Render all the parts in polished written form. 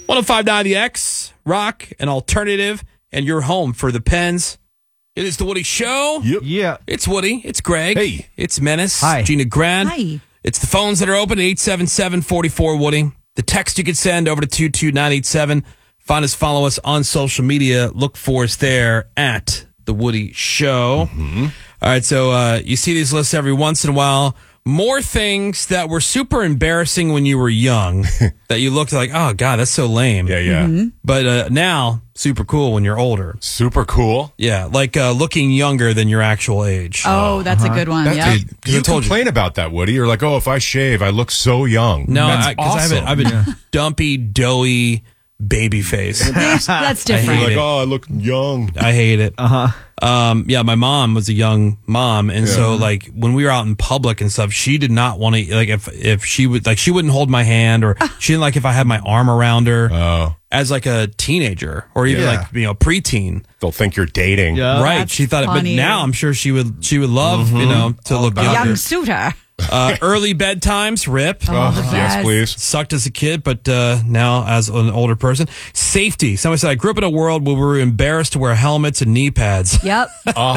105.9 The X, rock, and alternative, and your home for the Pens. It is the Woody Show. Yep. Yeah. It's Woody. It's Greg. Hey. It's Menace. Hi. Gina Grad. Hi. It's the phones that are open at 877-44-WOODY. The text you can send over to 22987. Find us, follow us on social media. Look for us there at The Woody Show. Mm-hmm. All right, so you see these lists every once in a while. More things that were super embarrassing when you were young that you looked like, oh, God, that's so lame. Yeah, yeah. Mm-hmm. But now, super cool when you're older. Super cool. Yeah, like looking younger than your actual age. Oh, that's a good one. Yeah. You I told you. complain about that, Woody. You're like, oh, if I shave, I look so young. No, That's because awesome. I have a dumpy, doughy baby face. That's different. You're hate like, it. oh, I look young. I hate it. Yeah, my mom was a young mom, and so like when we were out in public and stuff, she did not want to like if she would like she wouldn't hold my hand, or she didn't like if I had my arm around her Oh, as like a teenager or even Yeah. like preteen. they'll think you're dating. Yeah. Right? That's She thought it, but funny. now I'm sure she would love to look younger. Young suitor. Early bedtimes, rip. Oh, the yes, best. please. Sucked as a kid, but now as an older person. Safety. Somebody said, I grew up in a world where we were embarrassed to wear helmets and knee pads. Yep.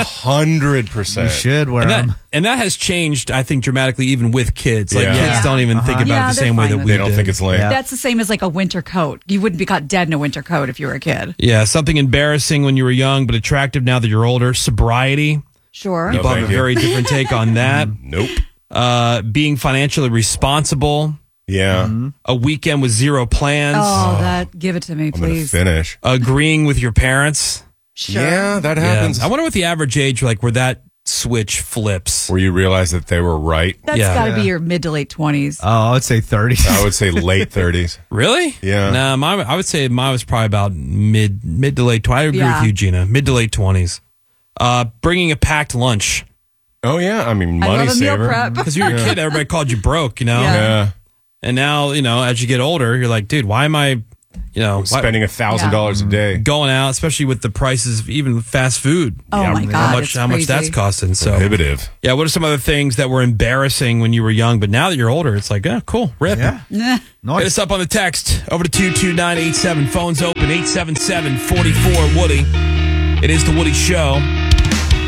100%. You should wear And them. that has changed, I think, dramatically, even with kids. Like, Yeah. kids Yeah. don't even think about Yeah, it the they're same way fine that with we They don't did. think it's lame. Yeah. That's the same as like a winter coat. You wouldn't be caught dead in a winter coat if you were a kid. Yeah, something embarrassing when you were young, but attractive now that you're older. Sobriety. Sure. No. People have a thank you. very different take on that. Nope. Being financially responsible. Yeah. A weekend with zero plans. Give it to me, I'm going to please. finish. Agreeing with your parents. Sure. Yeah, that Yeah. happens. I wonder what the average age, like, where that switch flips. Where you realize that they were right. That's Yeah. got to be your mid to late 20s. Oh, I would say 30. I would say late 30s. Really? Yeah. No, I would say mine was probably about mid to late 20s. I agree Yeah. with you, Gina. Mid to late 20s. Bringing a packed lunch. Oh, yeah. I mean, I money love a meal saver. prep. Because you were a kid, everybody called you broke, you know? Yeah. Yeah. And now, as you get older, you're like, dude, why am I, why- Spending $1,000 a day. going out, especially with the prices of even fast food? Oh, my God, it's How much that's crazy. costing. So, Prohibitive. yeah, what are some other things that were embarrassing when you were young, but now that you're older, it's like, cool, rip. Yeah. Nah. Hit Nice. us up on the text over to 22987. Phones open 877-44-WOODY. It is the Woody Show.